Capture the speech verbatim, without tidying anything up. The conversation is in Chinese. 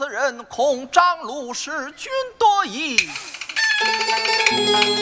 此人恐张鲁使君多疑。